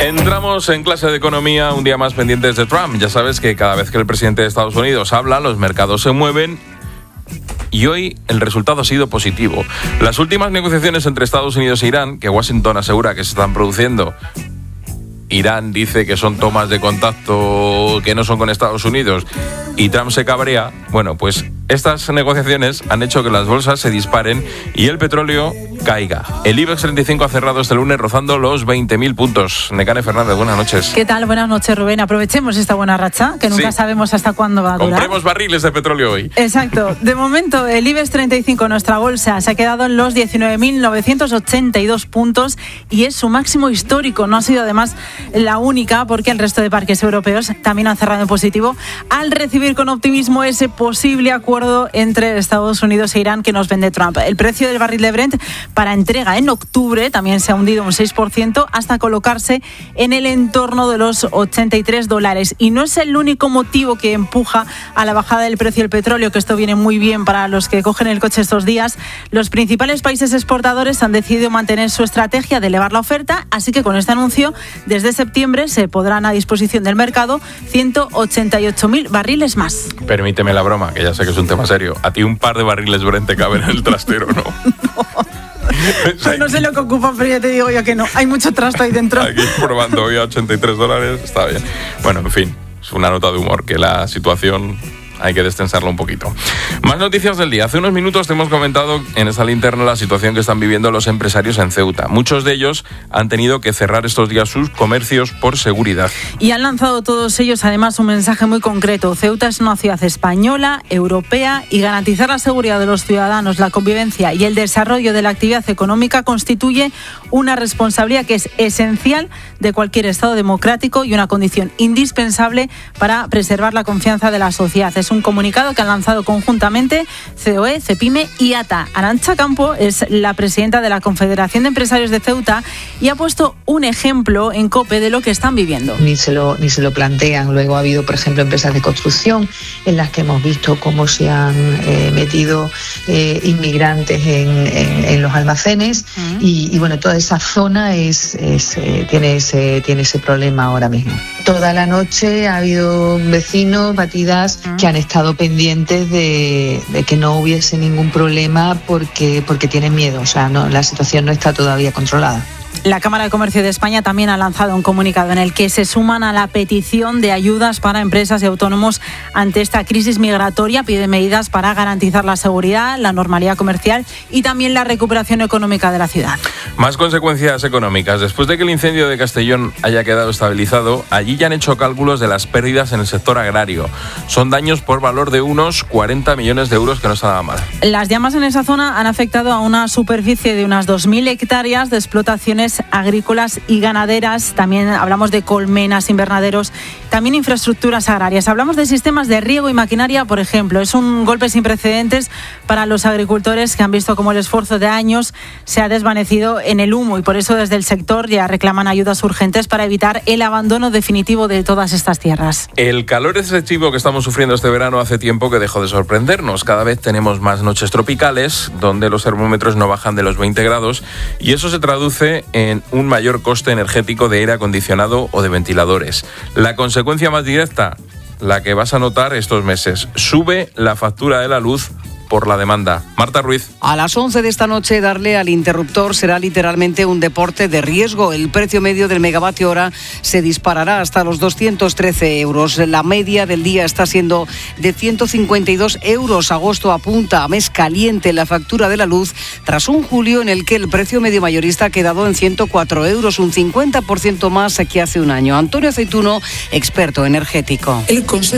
Entramos en clase de economía, un día más pendientes de Trump. Ya sabes que cada vez que el presidente de Estados Unidos habla, los mercados se mueven. Y hoy el resultado ha sido positivo. Las últimas negociaciones entre Estados Unidos e Irán, que Washington asegura que se están produciendo, Irán dice que son tomas de contacto que no son con Estados Unidos y Trump se cabrea. Bueno, pues estas negociaciones han hecho que las bolsas se disparen y el petróleo caiga. El IBEX 35 ha cerrado este lunes rozando los 20.000 puntos. Nekane Fernández, buenas noches. ¿Qué tal? Buenas noches, Rubén. Aprovechemos esta buena racha, que nunca sabemos hasta cuándo va a durar. Compremos barriles de petróleo hoy. Exacto. De momento, el IBEX 35, nuestra bolsa, se ha quedado en los 19.982 puntos y es su máximo histórico. No ha sido, además, la única, porque el resto de parques europeos también han cerrado en positivo al recibir con optimismo ese posible acuerdo entre Estados Unidos e Irán que nos vende Trump. El precio del barril de Brent para entrega en octubre también se ha hundido un 6% hasta colocarse en el entorno de los $83. Y no es el único motivo que empuja a la bajada del precio del petróleo, que esto viene muy bien para los que cogen el coche estos días. Los principales países exportadores han decidido mantener su estrategia de elevar la oferta, así que con este anuncio, desde septiembre se podrán a disposición del mercado 188.000 barriles más. Permíteme la broma, que ya sé que es un tema serio. A ti un par de barriles Brent te caben en el trastero, ¿no? No sé lo que ocupa, pero ya te digo yo que no. Hay mucho trasto ahí dentro. Aquí probando hoy a $83, está bien. Bueno, en fin, es una nota de humor, que la situación hay que destensarla un poquito. Más noticias del día. Hace unos minutos te hemos comentado en esta linterna la situación que están viviendo los empresarios en Ceuta. Muchos de ellos han tenido que cerrar estos días sus comercios por seguridad. Y han lanzado todos ellos además un mensaje muy concreto. Ceuta es una ciudad española, europea, y garantizar la seguridad de los ciudadanos, la convivencia y el desarrollo de la actividad económica constituye una responsabilidad que es esencial de cualquier Estado democrático y una condición indispensable para preservar la confianza de la sociedad. Es un comunicado que han lanzado conjuntamente COE, CEPIME y ATA. Arantxa Campo es la presidenta de la Confederación de Empresarios de Ceuta y ha puesto un ejemplo en COPE de lo que están viviendo. Ni se lo plantean. Luego ha habido, por ejemplo, empresas de construcción en las que hemos visto cómo se han metido inmigrantes en los almacenes y bueno, toda esa zona tiene ese problema ahora mismo. Toda la noche ha habido vecinos, batidas, que han estado pendientes de que no hubiese ningún problema porque tienen miedo. O sea, la situación no está todavía controlada. La Cámara de Comercio de España también ha lanzado un comunicado en el que se suman a la petición de ayudas para empresas y autónomos ante esta crisis migratoria. Pide medidas para garantizar la seguridad, la normalidad comercial y también la recuperación económica de la ciudad. Más consecuencias económicas. Después de que el incendio de Castellón haya quedado estabilizado, allí ya han hecho cálculos de las pérdidas en el sector agrario. Son daños por valor de unos 40 millones de euros, que no está nada mal. Las llamas en esa zona han afectado a una superficie de unas 2.000 hectáreas de explotaciones agrícolas y ganaderas. También hablamos de colmenas, invernaderos, también infraestructuras agrarias. Hablamos de sistemas de riego y maquinaria, por ejemplo. Es un golpe sin precedentes para los agricultores, que han visto cómo el esfuerzo de años se ha desvanecido en el humo, y por eso desde el sector ya reclaman ayudas urgentes para evitar el abandono definitivo de todas estas tierras. El calor excesivo que estamos sufriendo este verano hace tiempo que dejó de sorprendernos. Cada vez tenemos más noches tropicales donde los termómetros no bajan de los 20 grados y eso se traduce en un mayor coste energético de aire acondicionado o de ventiladores. La consecuencia más directa, la que vas a notar estos meses: sube la factura de la luz por la demanda. Marta Ruiz. A las 11 de esta noche, darle al interruptor será literalmente un deporte de riesgo. El precio medio del megavatio hora se disparará hasta los 213 euros. La media del día está siendo de 152 euros. Agosto apunta a mes caliente la factura de la luz, tras un julio en el que el precio medio mayorista ha quedado en 104 euros, un 50% más que hace un año. Antonio Aceituno, experto energético. El Consejo